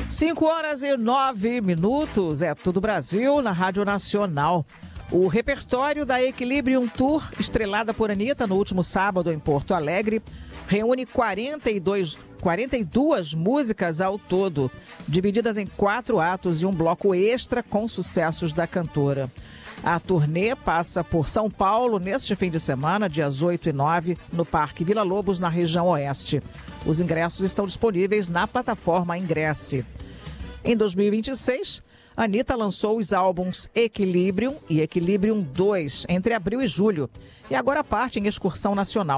5h09, é Tudo Brasil na Rádio Nacional. O repertório da Equilibrium Tour, estrelada por Anitta no último sábado em Porto Alegre, reúne 42 músicas ao todo, divididas em 4 atos e um bloco extra com sucessos da cantora. A turnê passa por São Paulo neste fim de semana, dias 8 e 9, no Parque Vila Lobos, na região oeste. Os ingressos estão disponíveis na plataforma Ingresse. Em 2026, Anitta lançou os álbuns Equilibrium e Equilibrium 2 entre abril e julho, e agora parte em excursão nacional.